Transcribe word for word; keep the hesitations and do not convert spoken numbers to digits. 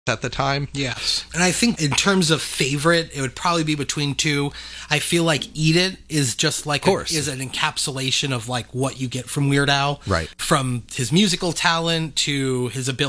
at the time. Yes. And I think in terms of favorite, it would probably be between two. I feel like Eat It is just like, of course. A, is an encapsulation of like what you get from Weird Al. Right. From his musical talent to his ability